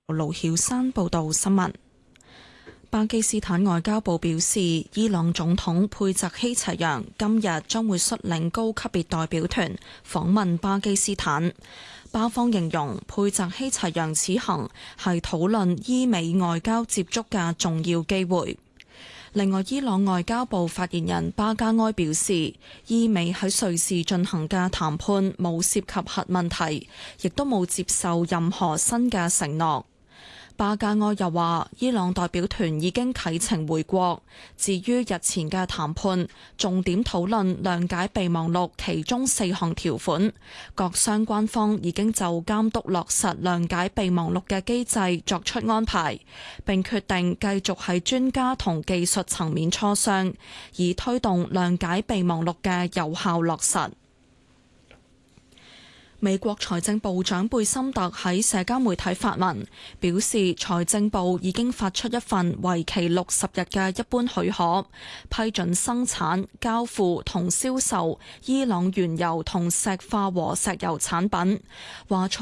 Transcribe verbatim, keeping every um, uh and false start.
盧曉山報道新聞。巴基斯坦外交部表示，伊朗總統佩澤希齊揚今日將會率領高級別代表團訪問巴基斯坦。巴方形容佩澤希齊揚此行係討論伊美外交接觸嘅重要機會。另外，伊朗外交部發言人巴加埃表示，伊美喺瑞士進行嘅談判冇涉及核問題，亦都冇接受任何新嘅承諾。巴加埃又話，伊朗代表團已經啟程回國。至於日前嘅談判，重點討論諒解備忘錄其中四項條款，各相關方已經就監督落實諒解備忘錄嘅機制作出安排，並決定繼續喺專家同技術層面磋商，以推動諒解備忘錄嘅有效落實。美國財政部長貝森特喺社交媒體發文，表示財政部已經發出一份為期六十日嘅一般許可，批准生產、交付同銷售伊朗原油同石化和石油產品。話